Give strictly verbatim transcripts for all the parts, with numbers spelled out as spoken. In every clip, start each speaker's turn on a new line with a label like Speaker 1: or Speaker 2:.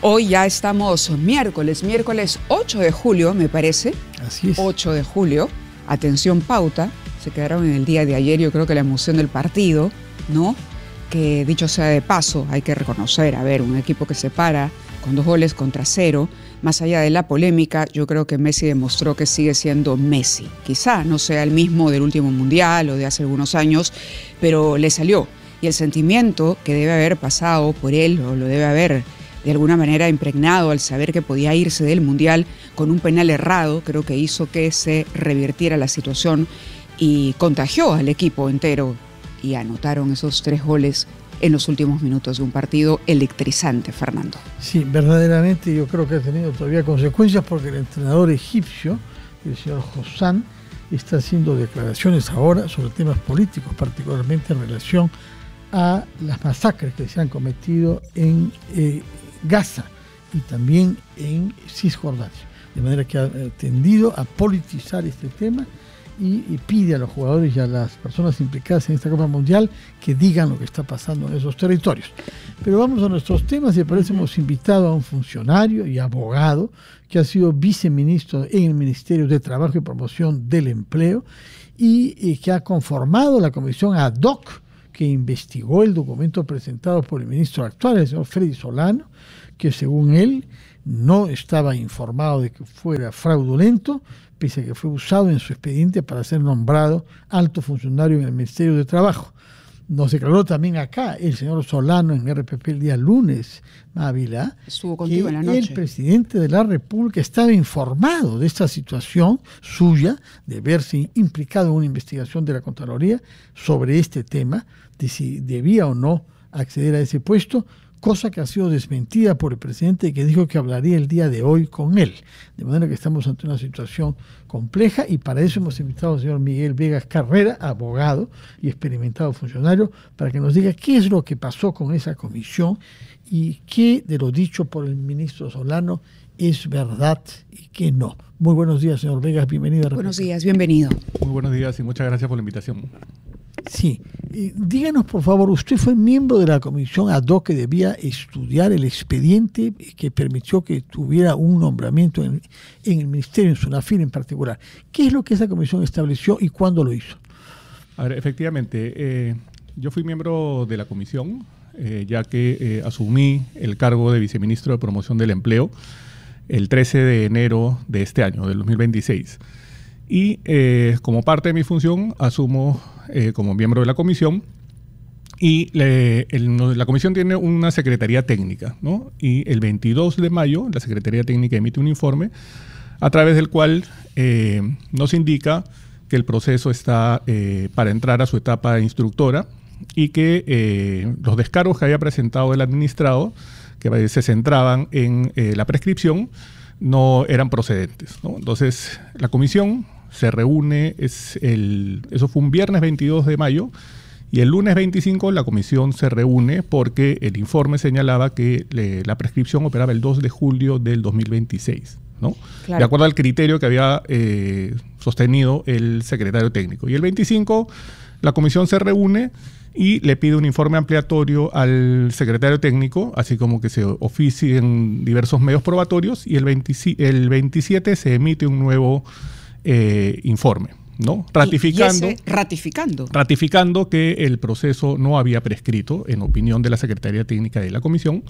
Speaker 1: Hoy ya estamos miércoles, miércoles ocho de julio, me parece.
Speaker 2: Así es.
Speaker 1: ocho de julio. Atención, pauta. Se quedaron en el día de ayer, yo creo que la emoción del partido, ¿no? Que dicho sea de paso, hay que reconocer, a ver, un equipo que se para con dos goles contra cero. Más allá de la polémica, yo creo que Messi demostró que sigue siendo Messi. Quizá no sea el mismo del último mundial o de hace algunos años, pero le salió. Y el sentimiento que debe haber pasado por él, o lo debe haber de alguna manera impregnado al saber que podía irse del mundial con un penal errado, creo que hizo que se revirtiera la situación y contagió al equipo entero. Y anotaron esos tres goles en los últimos minutos de un partido electrizante, Fernando.
Speaker 2: Sí, verdaderamente yo creo que ha tenido todavía consecuencias porque el entrenador egipcio, el señor Hossam, está haciendo declaraciones ahora sobre temas políticos, particularmente en relación a las masacres que se han cometido en eh, Gaza y también en Cisjordania. De manera que ha tendido a politizar este tema y, y pide a los jugadores y a las personas implicadas en esta Copa Mundial que digan lo que está pasando en esos territorios. Pero vamos a nuestros temas y por eso hemos invitado a un funcionario y abogado que ha sido viceministro en el Ministerio de Trabajo y Promoción del Empleo y, y que ha conformado la comisión ad hoc que investigó el documento presentado por el ministro actual, el señor Freddy Solano, que según él no estaba informado de que fuera fraudulento, pese a que fue usado en su expediente para ser nombrado alto funcionario en el Ministerio de Trabajo. Nos declaró también acá el señor Solano en R P P el día lunes, Ávila,
Speaker 1: estuvo contigo
Speaker 2: que
Speaker 1: en la noche.
Speaker 2: El presidente de la República estaba informado de esta situación suya, de verse implicado en una investigación de la Contraloría sobre este tema, de si debía o no acceder a ese puesto, cosa que ha sido desmentida por el presidente, que dijo que hablaría el día de hoy con él. De manera que estamos ante una situación compleja y para eso hemos invitado al señor Miguel Vegas Carrera, abogado y experimentado funcionario, para que nos diga qué es lo que pasó con esa comisión y qué de lo dicho por el ministro Solano es verdad y qué no. Muy buenos días, señor Vegas, bienvenido. A
Speaker 1: Buenos días, bienvenido.
Speaker 3: Muy buenos días y muchas gracias por la invitación.
Speaker 2: Sí, eh, díganos por favor, usted fue miembro de la comisión ad hoc que debía estudiar el expediente que permitió que tuviera un nombramiento en, en el ministerio, en Sunafil en particular. ¿Qué es lo que esa comisión estableció y cuándo lo hizo?
Speaker 3: A ver, efectivamente, eh, yo fui miembro de la comisión, eh, ya que eh, asumí el cargo de viceministro de Promoción del Empleo el trece de enero de este año, del dos mil veintiséis. Y eh, como parte de mi función asumo eh, como miembro de la comisión y le, el, la comisión tiene una secretaría técnica, ¿no? Y el veintidós de mayo la secretaría técnica emite un informe a través del cual eh, nos indica que el proceso está eh, para entrar a su etapa instructora y que eh, los descargos que había presentado el administrado, que se centraban en eh, la prescripción, no eran procedentes, ¿no? Entonces la comisión se reúne, es el, eso fue un viernes veintidós de mayo, y el lunes veinticinco la comisión se reúne porque el informe señalaba que le, la prescripción operaba el dos de julio del dos mil veintiséis, ¿no? Claro. De acuerdo al criterio que había eh, sostenido el secretario técnico. Y el veinticinco la comisión se reúne y le pide un informe ampliatorio al secretario técnico, así como que se oficien diversos medios probatorios, y el, veinte, el veintisiete se emite un nuevo Eh, informe, ¿no? Ratificando,
Speaker 1: y, y ese, ratificando.
Speaker 3: ratificando que el proceso no había prescrito, en opinión de la Secretaría Técnica de la Comisión,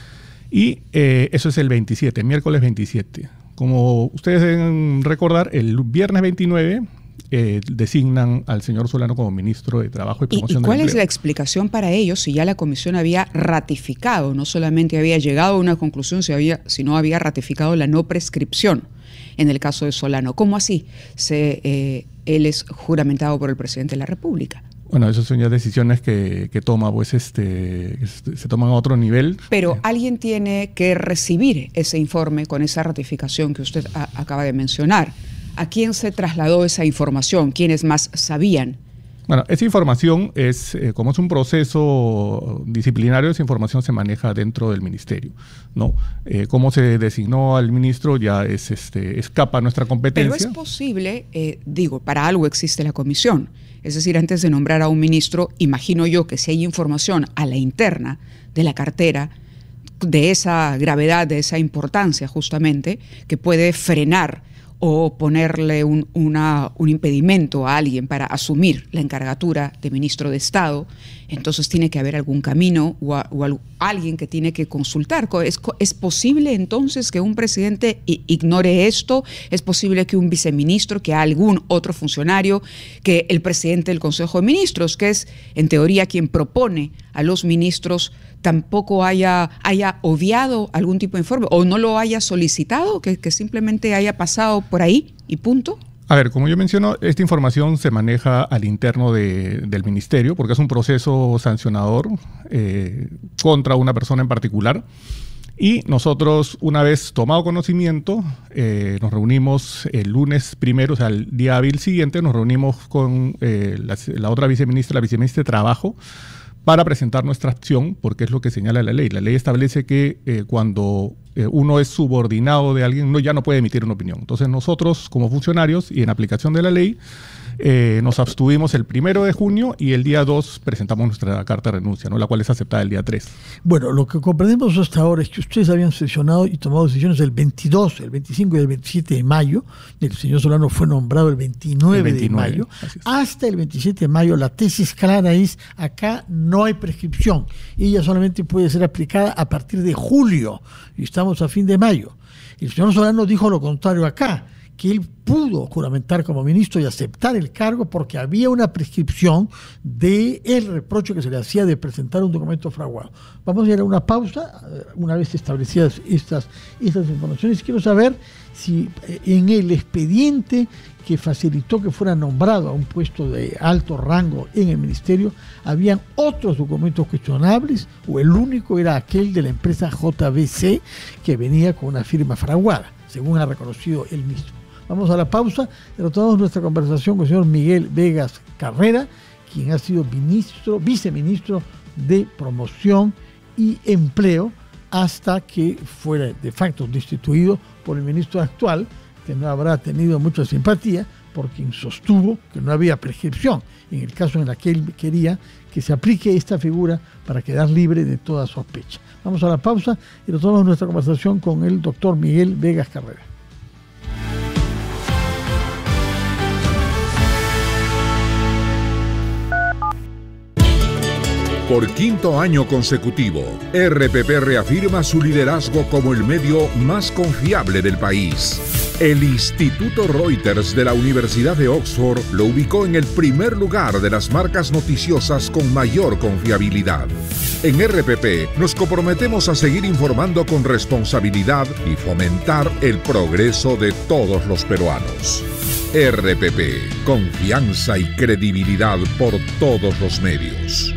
Speaker 3: y eh, eso es el veintisiete, miércoles veintisiete. Como ustedes deben recordar, el viernes veintinueve eh, designan al señor Solano como ministro de Trabajo y Promoción
Speaker 1: ¿Y, y
Speaker 3: del
Speaker 1: cuál
Speaker 3: Empleo.
Speaker 1: es la explicación para ellos si ya la comisión había ratificado, no solamente había llegado a una conclusión, si había, sino había ratificado la no prescripción? En el caso de Solano, ¿cómo así? Se, eh, él es juramentado por el presidente de la República.
Speaker 3: Bueno, esas son ya decisiones que, que toma, pues, este, que se toman a otro nivel.
Speaker 1: Pero
Speaker 3: eh.
Speaker 1: alguien tiene que recibir ese informe con esa ratificación que usted a, acaba de mencionar. ¿A quién se trasladó esa información? ¿Quiénes más sabían?
Speaker 3: Bueno, esa información es, eh, como es un proceso disciplinario, esa información se maneja dentro del ministerio, ¿no? Eh, cómo se designó al ministro ya es, este, escapa a nuestra competencia.
Speaker 1: Pero es posible, eh, digo, para algo existe la comisión. Es decir, antes de nombrar a un ministro, imagino yo que si hay información a la interna de la cartera de esa gravedad, de esa importancia justamente, que puede frenar o ponerle un, una, un impedimento a alguien para asumir la encargatura de ministro de Estado, entonces tiene que haber algún camino o, a, o a, alguien que tiene que consultar. ¿Es, ¿Es posible entonces que un presidente ignore esto? ¿Es posible que un viceministro, que algún otro funcionario, que el presidente del Consejo de Ministros, que es en teoría quien propone a los ministros, tampoco haya, haya obviado algún tipo de informe o no lo haya solicitado, que, que simplemente haya pasado por ahí y punto?
Speaker 3: A ver, como yo menciono, esta información se maneja al interno de, del ministerio porque es un proceso sancionador eh, contra una persona en particular. Y nosotros, una vez tomado conocimiento, eh, nos reunimos el lunes primero, o sea, el día hábil siguiente, nos reunimos con eh, la, la otra viceministra, la viceministra de Trabajo, para presentar nuestra acción, porque es lo que señala la ley. La ley establece que eh, cuando eh, uno es subordinado de alguien, no, ya no puede emitir una opinión. Entonces nosotros, como funcionarios y en aplicación de la ley, eh, nos abstuvimos el primero de junio y el día dos presentamos nuestra carta de renuncia, ¿no? La cual es aceptada el día tres.
Speaker 2: Bueno, lo que comprendemos hasta ahora es que ustedes habían sesionado y tomado decisiones el veintidós, el veinticinco y el veintisiete de mayo. El señor Solano fue nombrado el veintinueve, el veintinueve de mayo. Hasta el veintisiete de mayo la tesis clara es: acá no hay prescripción. Ella solamente puede ser aplicada a partir de julio y estamos a fin de mayo. El señor Solano dijo lo contrario acá, que él pudo juramentar como ministro y aceptar el cargo porque había una prescripción del reproche que se le hacía de presentar un documento fraguado. Vamos a ir a una pausa. Una vez establecidas estas, estas informaciones, quiero saber si en el expediente que facilitó que fuera nombrado a un puesto de alto rango en el ministerio, habían otros documentos cuestionables o el único era aquel de la empresa J B C que venía con una firma fraguada, según ha reconocido él mismo. Vamos a la pausa y retomamos nuestra conversación con el señor Miguel Vegas Carrera, quien ha sido ministro, viceministro de Promoción y Empleo hasta que fuera de facto destituido por el ministro actual, que no habrá tenido mucha simpatía por quien sostuvo que no había prescripción, en el caso en el que él quería que se aplique esta figura para quedar libre de toda sospecha. Vamos a la pausa y retomamos nuestra conversación con el doctor Miguel Vegas Carrera.
Speaker 4: Por quinto año consecutivo, R P P reafirma su liderazgo como el medio más confiable del país. El Instituto Reuters de la Universidad de Oxford lo ubicó en el primer lugar de las marcas noticiosas con mayor confiabilidad. En R P P nos comprometemos a seguir informando con responsabilidad y fomentar el progreso de todos los peruanos. R P P, confianza y credibilidad por todos los medios.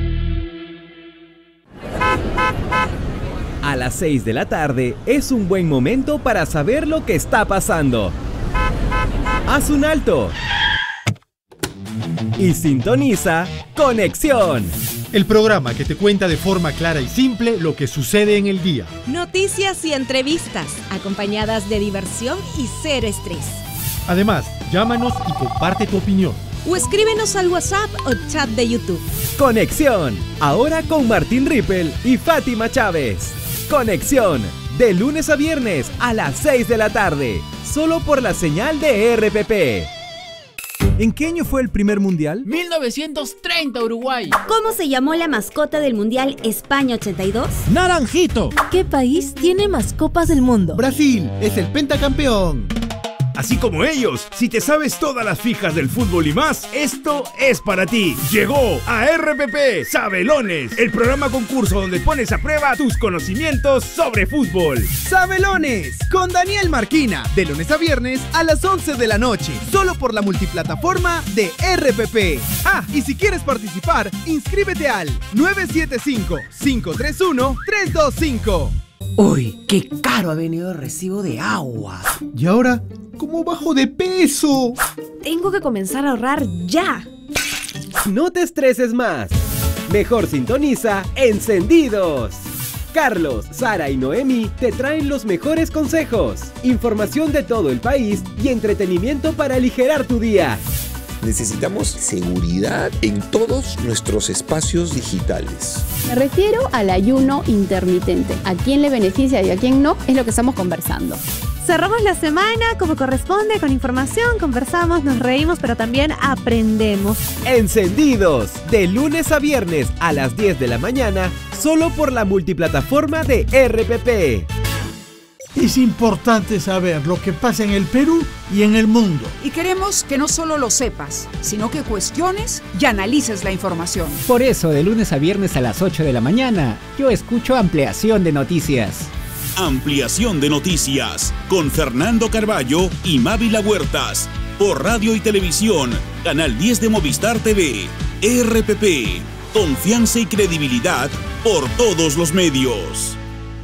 Speaker 5: A las seis de la tarde es un buen momento para saber lo que está pasando. Haz un alto y sintoniza Conexión,
Speaker 6: el programa que te cuenta de forma clara y simple lo que sucede en el día.
Speaker 7: Noticias y entrevistas, acompañadas de diversión y cero estrés.
Speaker 6: Además, llámanos y comparte tu opinión.
Speaker 7: O escríbenos al WhatsApp o chat de YouTube.
Speaker 5: Conexión, ahora con Martín Rippel y Fátima Chávez. Conexión, de lunes a viernes a las seis de la tarde, solo por la señal de R P P. ¿En qué año fue el primer mundial?
Speaker 8: mil novecientos treinta, Uruguay.
Speaker 9: ¿Cómo se llamó la mascota del mundial España ochenta y dos?
Speaker 8: Naranjito.
Speaker 10: ¿Qué país tiene más copas del mundo?
Speaker 11: Brasil, es el pentacampeón.
Speaker 12: Así como ellos, si te sabes todas las fijas del fútbol y más, esto es para ti. Llegó a R P P Sabelones, el programa concurso donde pones a prueba tus conocimientos sobre fútbol.
Speaker 11: Sabelones, con Daniel Marquina, de lunes a viernes a las once de la noche, solo por la multiplataforma de R P P. Ah, y si quieres participar, inscríbete al nueve siete cinco, cinco tres uno, tres dos cinco.
Speaker 13: Uy, qué caro ha venido el recibo de agua.
Speaker 11: ¿Y ahora cómo bajo de peso?
Speaker 10: Tengo que comenzar a ahorrar ya.
Speaker 5: No te estreses más. Mejor sintoniza Encendidos. Carlos, Sara y Noemi te traen los mejores consejos, información de todo el país y entretenimiento para aligerar tu día.
Speaker 14: necesitamos seguridad en todos nuestros espacios digitales.
Speaker 15: Me refiero al ayuno intermitente. ¿A quién le beneficia y a quién no? Es lo que estamos conversando.
Speaker 10: Cerramos la semana como corresponde, con información, conversamos, nos reímos, pero también aprendemos.
Speaker 5: Encendidos, de lunes a viernes a las diez de la mañana, solo por la multiplataforma de R P P.
Speaker 2: Es importante saber lo que pasa en el Perú y en el mundo.
Speaker 1: Y queremos que no solo lo sepas, sino que cuestiones y analices la información.
Speaker 16: Por eso, de lunes a viernes a las ocho de la mañana, yo escucho Ampliación de Noticias.
Speaker 17: Ampliación de Noticias, con Fernando Carballo y Mávila Huertas, por radio y televisión, Canal diez de Movistar T V, R P P, confianza y credibilidad por todos los medios.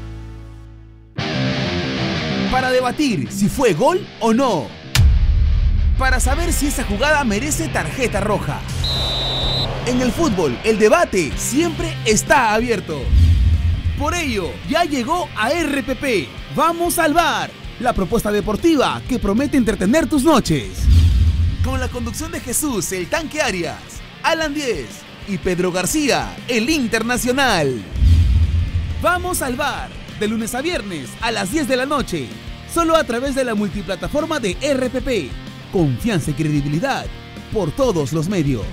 Speaker 11: Para debatir si fue gol o no. Para saber si esa jugada merece tarjeta roja. En el fútbol, el debate siempre está abierto. Por ello, ya llegó a R P P. Vamos al bar, la propuesta deportiva que promete entretener tus noches. Con la conducción de Jesús, el Tanque Arias, Alan Diez y Pedro García, el Internacional. Vamos al bar, de lunes a viernes a las diez de la noche, solo a través de la multiplataforma de R P P. Confianza y credibilidad por todos los medios.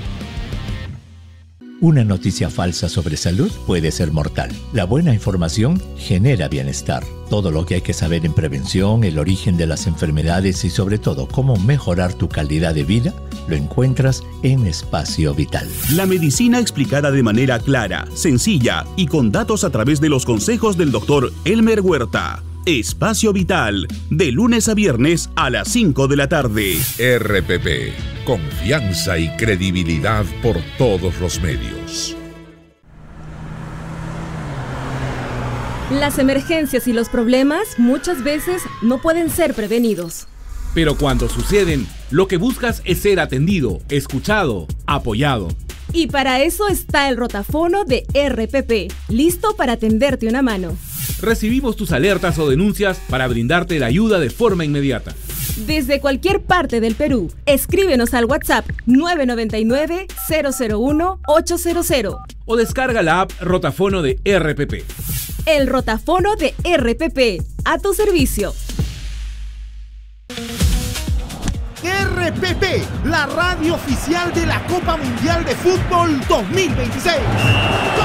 Speaker 18: Una noticia falsa sobre salud puede ser mortal. La buena información genera bienestar. Todo lo que hay que saber en prevención, el origen de las enfermedades y sobre todo cómo mejorar tu calidad de vida, lo encuentras en Espacio Vital.
Speaker 17: La medicina explicada de manera clara, sencilla y con datos a través de los consejos del doctor Elmer Huerta. Espacio Vital, de lunes a viernes a las cinco de la tarde.
Speaker 4: R P P, confianza y credibilidad por todos los medios.
Speaker 7: Las emergencias y los problemas muchas veces no pueden ser prevenidos.
Speaker 12: Pero cuando suceden, lo que buscas es ser atendido, escuchado, apoyado.
Speaker 7: Y para eso está el rotafono de R P P, listo para atenderte una mano.
Speaker 12: Recibimos tus alertas o denuncias para brindarte la ayuda de forma inmediata.
Speaker 7: Desde cualquier parte del Perú, escríbenos al WhatsApp nueve nueve nueve, cero cero uno, ocho cero cero.
Speaker 12: O descarga la app Rotafono de R P P.
Speaker 7: El rotafono de R P P, a tu servicio.
Speaker 11: R P P, la radio oficial de la Copa Mundial de Fútbol dos mil veintiséis.